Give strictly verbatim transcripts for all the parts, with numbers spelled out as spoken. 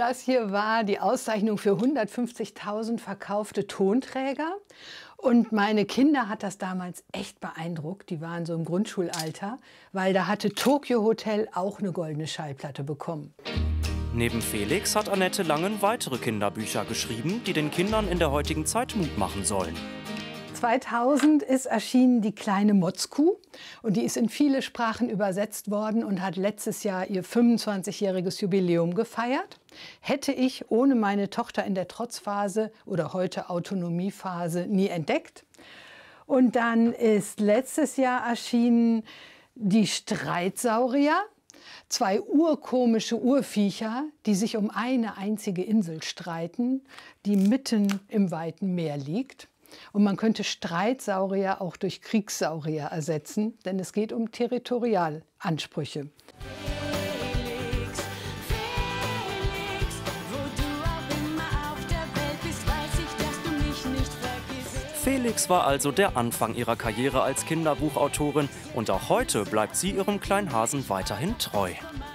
Das hier war die Auszeichnung für hundertfünfzigtausend verkaufte Tonträger. Und meine Kinder hat das damals echt beeindruckt. Die waren so im Grundschulalter, weil da hatte Tokyo Hotel auch eine goldene Schallplatte bekommen. Neben Felix hat Annette Langen weitere Kinderbücher geschrieben, die den Kindern in der heutigen Zeit Mut machen sollen. zweitausend ist erschienen Die kleine Motzkuh und die ist in viele Sprachen übersetzt worden und hat letztes Jahr ihr fünfundzwanzigjähriges Jubiläum gefeiert. Hätte ich ohne meine Tochter in der Trotzphase oder heute Autonomiephase nie entdeckt. Und dann ist letztes Jahr erschienen Die Streitsaurier. Zwei urkomische Urviecher, die sich um eine einzige Insel streiten, die mitten im weiten Meer liegt. Und man könnte Streitsaurier auch durch Kriegssaurier ersetzen, denn es geht um Territorialansprüche. Felix, Felix, wo du auch immer auf der Welt bist, weiß ich, dass du mich nicht vergisst. Felix war also der Anfang ihrer Karriere als Kinderbuchautorin und auch heute bleibt sie ihrem kleinen Hasen weiterhin treu.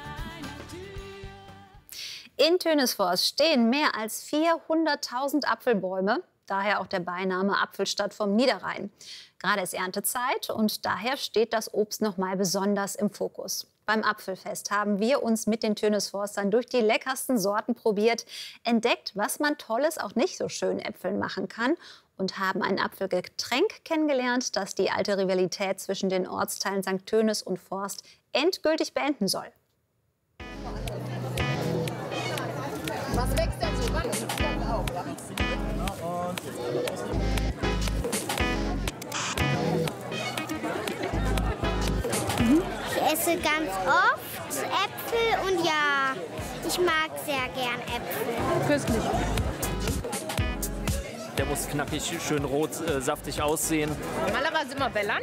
In Tönisforst stehen mehr als vierhunderttausend Apfelbäume. Daher auch der Beiname Apfelstadt vom Niederrhein. Gerade ist Erntezeit und daher steht das Obst noch mal besonders im Fokus. Beim Apfelfest haben wir uns mit den Tönisforstern durch die leckersten Sorten probiert, entdeckt, was man Tolles auch nicht so schön Äpfeln machen kann und haben ein Apfelgetränk kennengelernt, das die alte Rivalität zwischen den Ortsteilen Sankt Tönis und Forst endgültig beenden soll. Was wächst denn so? Ich esse ganz oft Äpfel und ja, ich mag sehr gern Äpfel. Köstlich. Der muss knackig, schön rot, äh, saftig aussehen. Normalerweise immer Bellern.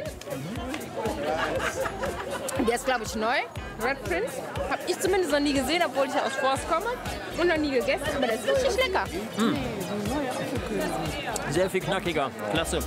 Der ist, glaube ich, neu. Red Prince. Habe ich zumindest noch nie gesehen, obwohl ich ja aus Forst komme. Und noch nie gegessen, aber der ist richtig lecker. Mm. Sehr viel knackiger. Klasse.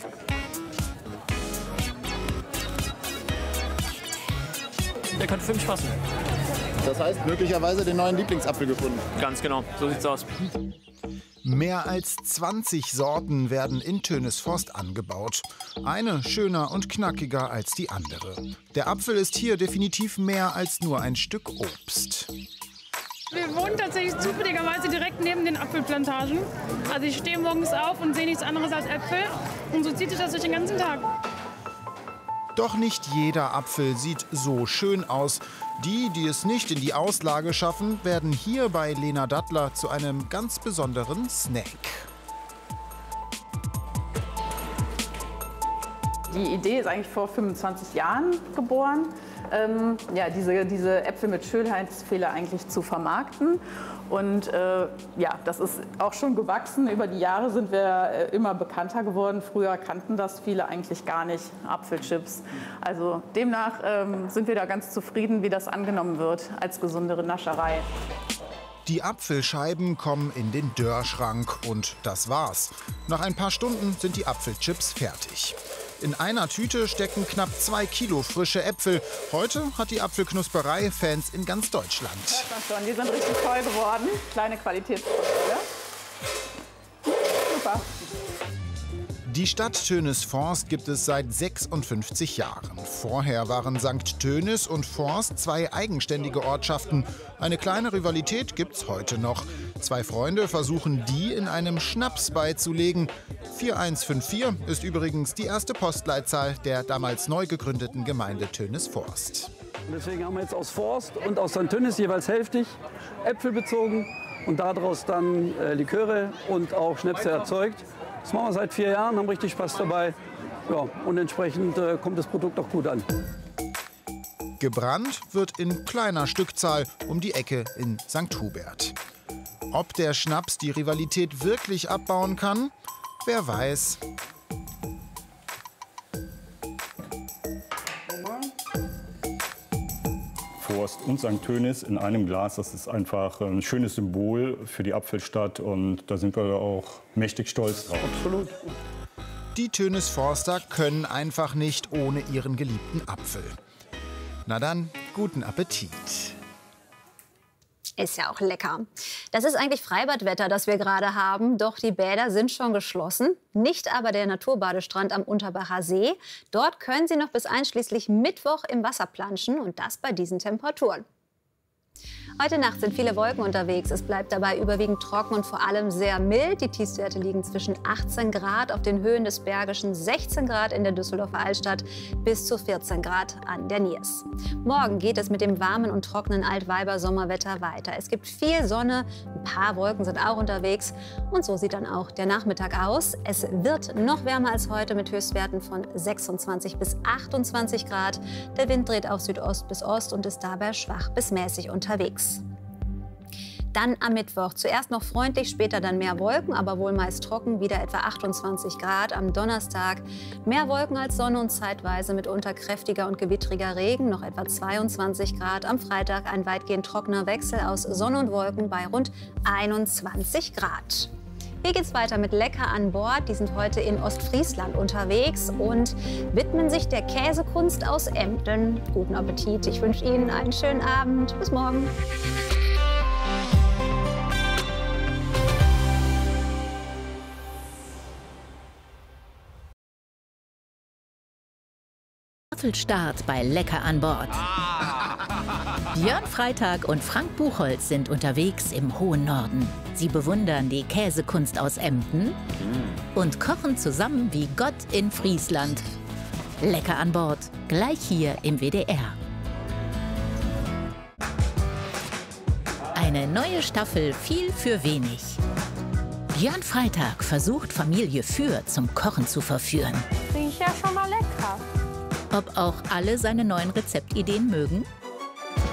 Der könnte für mich passen. Das heißt, möglicherweise den neuen Lieblingsapfel gefunden. Ganz genau, so sieht's aus. Mehr als zwanzig Sorten werden in Tönisforst angebaut. Eine schöner und knackiger als die andere. Der Apfel ist hier definitiv mehr als nur ein Stück Obst. Wir wohnen tatsächlich zufälligerweise direkt neben den Apfelplantagen. Also ich stehe morgens auf und sehe nichts anderes als Äpfel. Und so zieht sich das durch den ganzen Tag. Doch nicht jeder Apfel sieht so schön aus. Die, die es nicht in die Auslage schaffen, werden hier bei Lena Dattler zu einem ganz besonderen Snack. Die Idee ist eigentlich vor fünfundzwanzig Jahren geboren, ähm, ja, diese, diese Äpfel mit Schönheitsfehler eigentlich zu vermarkten. Und äh, ja, das ist auch schon gewachsen. Über die Jahre sind wir äh, immer bekannter geworden. Früher kannten das viele eigentlich gar nicht, Apfelchips. Also demnach ähm, sind wir da ganz zufrieden, wie das angenommen wird als gesundere Nascherei. Die Apfelscheiben kommen in den Dörrschrank und das war's. Nach ein paar Stunden sind die Apfelchips fertig. In einer Tüte stecken knapp zwei Kilo frische Äpfel. Heute hat die Apfelknusperei Fans in ganz Deutschland. Hört man schon, die sind richtig toll geworden. Kleine Qualitätsprodukte. Super. Die Stadt Tönisforst gibt es seit sechsundfünfzig Jahren. Vorher waren Sankt Tönis und Forst zwei eigenständige Ortschaften. Eine kleine Rivalität gibt's heute noch. Zwei Freunde versuchen, die in einem Schnaps beizulegen. vier eins fünf vier ist übrigens die erste Postleitzahl der damals neu gegründeten Gemeinde Tönisforst. Deswegen haben wir jetzt aus Forst und aus Sankt Tönis jeweils hälftig Äpfel bezogen und daraus dann äh, Liköre und auch Schnäpse erzeugt. Das machen wir seit vier Jahren, haben richtig Spaß dabei. Ja, und entsprechend äh, kommt das Produkt auch gut an. Gebrannt wird in kleiner Stückzahl um die Ecke in Sankt Hubert. Ob der Schnaps die Rivalität wirklich abbauen kann, wer weiß. Forst und Sankt Tönis in einem Glas, das ist einfach ein schönes Symbol für die Apfelstadt und da sind wir auch mächtig stolz drauf. Absolut. Die Tönisforster können einfach nicht ohne ihren geliebten Apfel. Na dann, guten Appetit. Ist ja auch lecker. Das ist eigentlich Freibadwetter, das wir gerade haben. Doch die Bäder sind schon geschlossen. Nicht aber der Naturbadestrand am Unterbacher See. Dort können Sie noch bis einschließlich Mittwoch im Wasser planschen. Und das bei diesen Temperaturen. Heute Nacht sind viele Wolken unterwegs. Es bleibt dabei überwiegend trocken und vor allem sehr mild. Die Tiefstwerte liegen zwischen achtzehn Grad auf den Höhen des Bergischen, sechzehn Grad in der Düsseldorfer Altstadt bis zu vierzehn Grad an der Niers. Morgen geht es mit dem warmen und trockenen Altweiber-Sommerwetter weiter. Es gibt viel Sonne, ein paar Wolken sind auch unterwegs. Und so sieht dann auch der Nachmittag aus. Es wird noch wärmer als heute mit Höchstwerten von sechsundzwanzig bis achtundzwanzig Grad. Der Wind dreht auf Südost bis Ost und ist dabei schwach bis mäßig unterwegs. Dann am Mittwoch zuerst noch freundlich, später dann mehr Wolken, aber wohl meist trocken, wieder etwa achtundzwanzig Grad. Am Donnerstag mehr Wolken als Sonne und zeitweise mitunter kräftiger und gewittriger Regen, noch etwa zweiundzwanzig Grad. Am Freitag ein weitgehend trockener Wechsel aus Sonne und Wolken bei rund einundzwanzig Grad. Hier geht's weiter mit Lecker an Bord. Die sind heute in Ostfriesland unterwegs und widmen sich der Käsekunst aus Emden. Guten Appetit. Ich wünsche Ihnen einen schönen Abend. Bis morgen. Start bei Lecker an Bord. Björn Freitag und Frank Buchholz sind unterwegs im hohen Norden. Sie bewundern die Käsekunst aus Emden und kochen zusammen wie Gott in Friesland. Lecker an Bord, gleich hier im W D R. Eine neue Staffel viel für wenig. Björn Freitag versucht Familie Für zum Kochen zu verführen. Riecht ja schon mal lecker. Ob auch alle seine neuen Rezeptideen mögen?